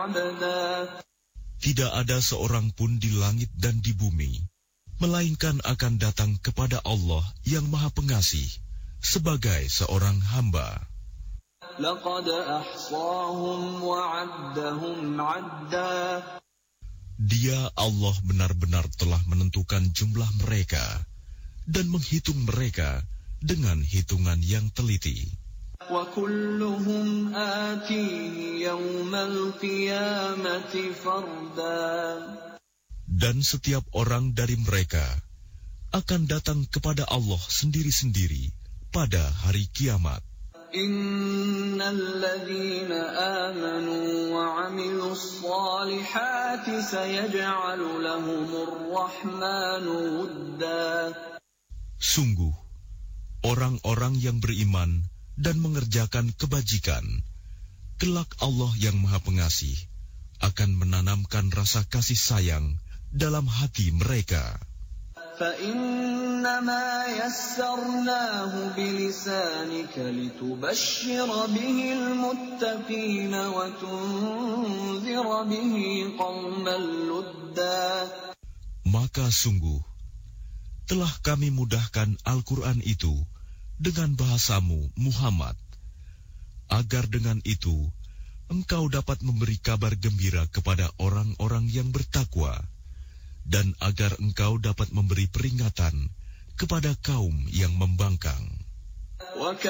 عبدا. Tidak ada seorang pun di langit dan di bumi, melainkan akan datang kepada Allah yang Maha Pengasih sebagai seorang hamba. لقد أحصاهم وعدهم عدا. Dia Allah benar-benar telah menentukan jumlah mereka dan menghitung mereka dengan hitungan yang teliti. وكلهم آتيه يوم القيامة فردا. Dan setiap orang dari mereka akan datang kepada Allah sendiri-sendiri pada hari kiamat. إن الذين آمنوا وعملوا الصالحات سيجعل لهم الرحمن ودا. Sungguh, orang-orang yang beriman dan mengerjakan kebajikan, kelak Allah yang Maha Pengasih akan menanamkan rasa kasih sayang dalam hati mereka. فإنما يسرناه بلسانك لتبشر به المتقين وتنذر به قوما لدا. Maka sungguh, telah kami mudahkan Al-Quran itu dengan bahasamu, Muhammad, agar dengan itu engkau dapat memberi kabar gembira kepada orang-orang yang bertakwa, dan agar engkau dapat memberi peringatan kepada kaum yang membangkang.